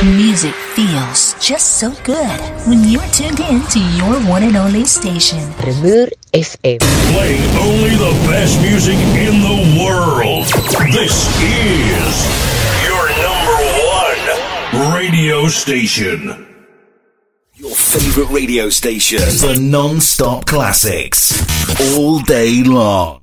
Music feels just so good when you're tuned in to your one and only station. Revere FM. Playing only the best music in the world. This is your number one radio station. Your favorite radio station. The non-stop classics. All day long.